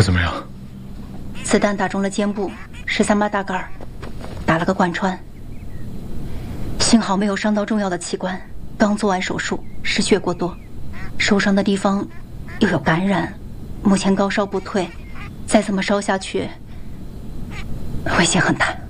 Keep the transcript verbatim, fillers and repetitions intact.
怎么样？ 子弹打中了肩部，十三八大盖，打了个贯穿。幸好没有伤到重要的器官，刚做完手术，失血过多，受伤的地方又有感染，目前高烧不退，再这么烧下去，危险很大。